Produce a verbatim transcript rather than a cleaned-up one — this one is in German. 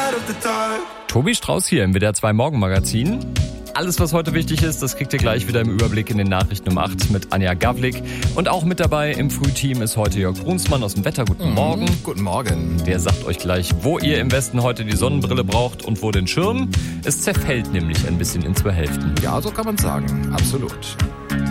Tobi Strauß hier im W D R zwei Morgenmagazin. Alles, was heute wichtig ist, das kriegt ihr gleich wieder im Überblick in den Nachrichten um acht mit Anja Gavlik. Und auch mit dabei im Frühteam ist heute Jörg Brunsmann aus dem Wetter. Guten Mhm, Morgen. Guten Morgen. Der sagt euch gleich, wo ihr im Westen heute die Sonnenbrille braucht und wo den Schirm. Es zerfällt nämlich ein bisschen in zwei Hälften. Ja, so kann man sagen. Absolut.